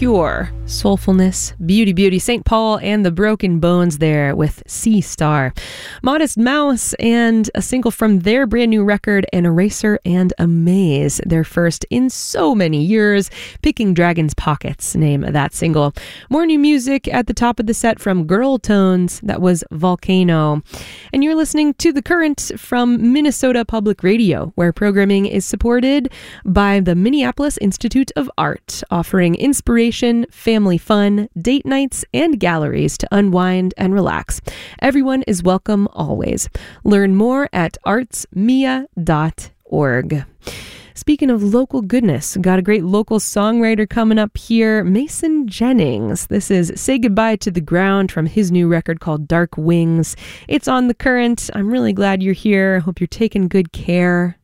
pure soulfulness, beauty, St. Paul and the Broken Bones there with Sea Star. Modest Mouse and a single from their brand new record, An Eraser and a Maze, their first in so many years. Picking Dragon's Pockets, name of that single. More new music at the top of the set from Girl Tones, that was Volcano. And you're listening to The Current from Minnesota Public Radio, where programming is supported by the Minneapolis Institute of Art, offering inspiration, family fun, date nights, and galleries to unwind and relax. Everyone is welcome always. Learn more at artsmia.org. Speaking of local goodness, got a great local songwriter coming up here, Mason Jennings. This is Say Goodbye to the Ground from his new record called Dark Wings. It's on The Current. I'm really glad you're here. Hope you're taking good care.